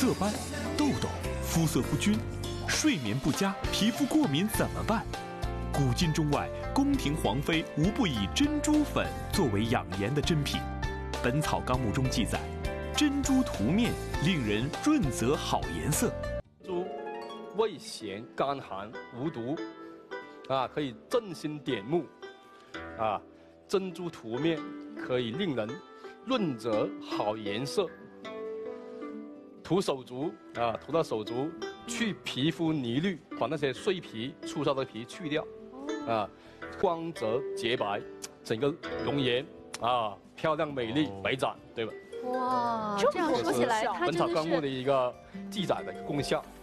色斑、痘痘、肤色不均、睡眠不佳、皮肤过敏怎么办？古今中外，宫廷皇妃无不以珍珠粉作为养颜的珍品。《本草纲目》中记载，珍珠涂面令人润泽好颜色。 珠味咸甘寒无毒，可以镇心点目，珍珠涂面可以令人润泽好颜色。涂手足涂到手足，去皮肤泥绿，把那些碎皮、粗糙的皮去掉，光泽洁白，整个容颜漂亮美丽白展，对吧？ 哇，这样说起来，它 《本草纲目》 真的是的一个记载的功效。